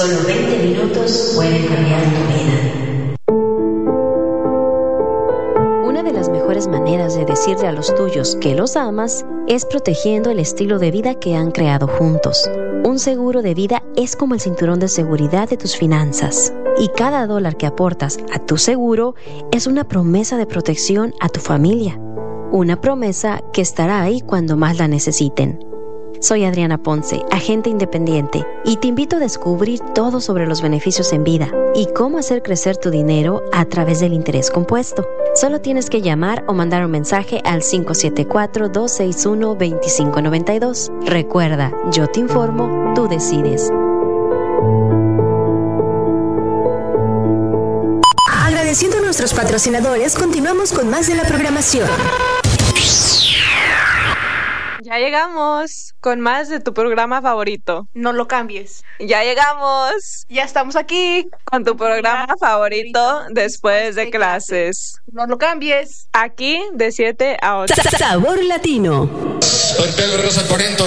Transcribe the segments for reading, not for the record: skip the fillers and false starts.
Solo 20 minutos pueden cambiar tu vida. Una de las mejores maneras de decirle a los tuyos que los amas es protegiendo el estilo de vida que han creado juntos. Un seguro de vida es como el cinturón de seguridad de tus finanzas. Y cada dólar que aportas a tu seguro es una promesa de protección a tu familia. Una promesa que estará ahí cuando más la necesiten. Soy Adriana Ponce, agente independiente, y te invito a descubrir todo sobre los beneficios en vida y cómo hacer crecer tu dinero a través del interés compuesto. Solo tienes que llamar o mandar un mensaje al 574-261-2592. Recuerda, yo te informo, tú decides. Agradeciendo a nuestros patrocinadores, continuamos con más de la programación. Ya llegamos con más de tu programa favorito. No lo cambies. Ya llegamos. Ya estamos aquí con tu programa favorito después de clases. No lo cambies. Aquí de 7 a 8. Sabor Latino. Soy Pedro Rosa Corento.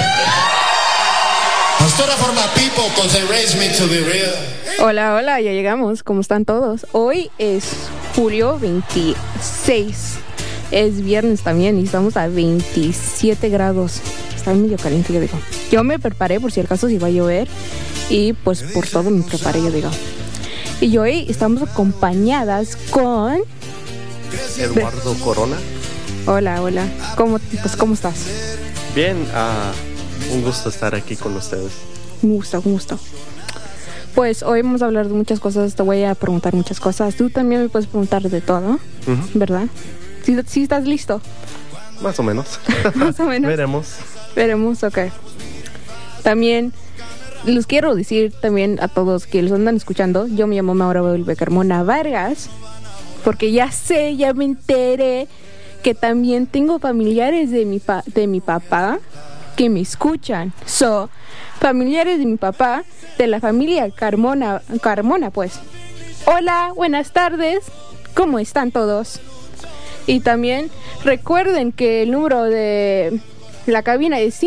Hola, hola, ya llegamos. ¿Cómo están todos? Hoy es julio 26. Es viernes también y estamos a 27 grados. Está medio caliente, yo digo. Yo me preparé por si acaso si va a llover. Y pues por todo me preparé, yo digo. Y hoy estamos acompañadas con... Eduardo Corona. Hola, hola. ¿Cómo estás? Bien, un gusto estar aquí con ustedes. Un gusto. Pues hoy vamos a hablar de muchas cosas. Te voy a preguntar muchas cosas. Tú también me puedes preguntar de todo, ¿verdad? ¿Sí estás listo? Más o menos. Más o menos. Veremos, ok. También les quiero decir también a todos que los andan escuchando. Yo me llamo Maura Carmona Vargas. Porque ya me enteré que también tengo familiares de mi papá que me escuchan. Familiares de mi papá, de la familia Carmona, pues. Hola, buenas tardes. ¿Cómo están todos? Y también recuerden que el número de la cabina es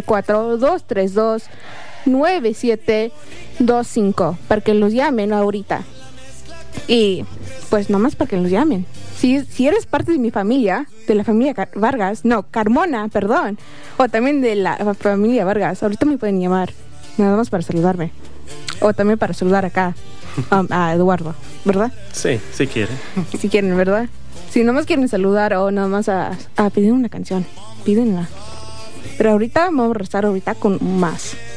574-232-9725 para que los llamen ahorita. Y pues nomás para que los llamen. Si eres parte de mi familia, de la familia Carmona, perdón, o también de la familia Vargas, ahorita me pueden llamar, nada más para saludarme. O también para saludar acá a Eduardo, ¿verdad? Sí, si quieren. Si quieren, ¿verdad? Si nomás quieren saludar o nada más a pedir una canción, pídenla. Pero ahorita vamos a rezar con más.